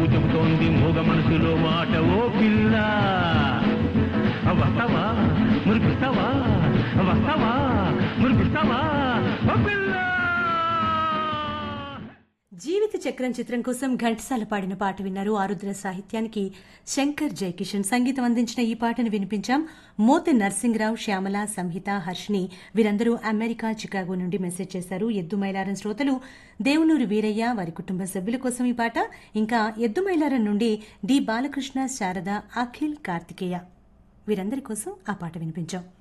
చెబుతోంది మూగ మనసులో మాట. ఓ పిల్ల వస్తావా మురిపిస్తావా, వస్తావా మురిపిస్తావా ఓ పిల్ల. జీవిత చక్రం చిత్రం కోసం ఘంటసాల పాడిన పాట విన్నారు. ఆరుద్ర సాహిత్యానికి శంకర్ జయకిషన్ సంగీతం అందించిన ఈ పాటను వినిపించాం. మోతి నర్సింగరావు, శ్యామల, సంహిత, హర్షిని వీరందరూ అమెరికా చికాగో నుండి మెసేజ్ చేశారు. ఎద్దు మైలారం శ్రోతలు దేవునూరి వీరయ్య, వారి కుటుంబ సభ్యుల కోసం ఈ పాట. ఇంకా ఎద్దు మైలారం నుండి డి బాలకృష్ణ, శారద, అఖిల్, కార్తికేయ వీరందరి కోసం ఆ పాట వినిపించాం.